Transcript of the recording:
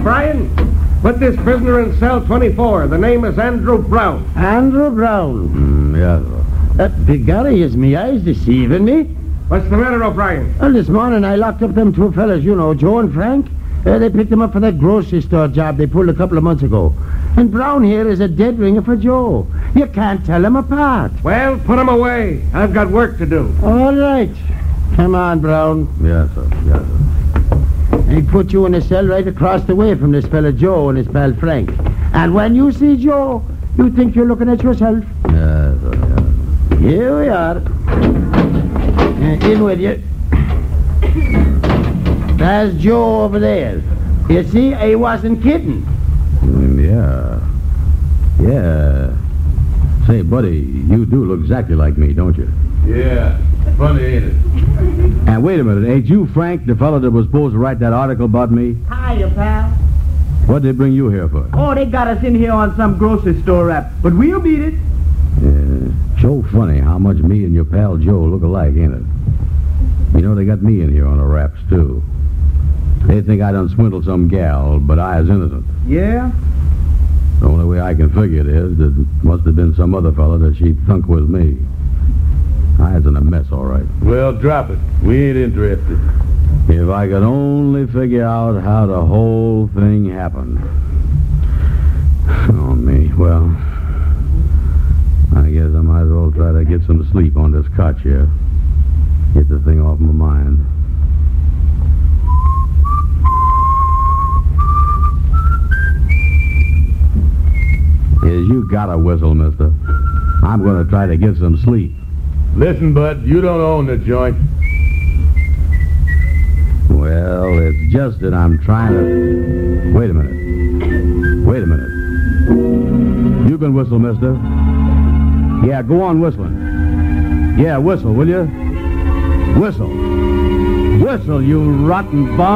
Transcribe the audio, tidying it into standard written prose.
O'Brien, put this prisoner in cell 24. The name is Andrew Brown. Andrew Brown. Yes, sir. Begorry, is me eyes deceiving me? What's the matter, O'Brien? Well, this morning I locked up them two fellas, you know, Joe and Frank. They picked them up for that grocery store job they pulled a couple of months ago. And Brown here is a dead ringer for Joe. You can't tell them apart. Well, put him away. I've got work to do. All right. Come on, Brown. Yes, sir. Yes, sir. He put you in a cell right across the way from this fella Joe and his pal Frank. And when you see Joe, you think you're looking at yourself. Yes, sir. Yes. Here we are. In with you. There's Joe over there. You see, I wasn't kidding. Yeah. Yeah. Say, buddy, you do look exactly like me, don't you? Yeah. Funny, ain't it? And wait a minute, ain't you Frank, the fellow that was supposed to write that article about me? Hiya, pal. What did they bring you here for? Oh, they got us in here on some grocery store rap, but we'll beat it. Yeah. So funny how much me and your pal Joe look alike, ain't it? You know, they got me in here on the raps, too. They think I done swindled some gal, but I is innocent. Yeah? The only way I can figure it is that it must have been some other fella that she thunk was me. I is in a mess, all right. Well, drop it. We ain't interested. If I could only figure out how the whole thing happened. Oh, me. Well, I guess I might as well try to get some sleep on this cot here. Get the thing off my mind. You got a whistle, mister. I'm going to try to get some sleep. Listen, Bud, you don't own the joint. Well, it's just that I'm trying to... Wait a minute. Wait a minute. You can whistle, mister. Yeah, go on whistling. Yeah, whistle, will you? Whistle. Whistle, you rotten bum.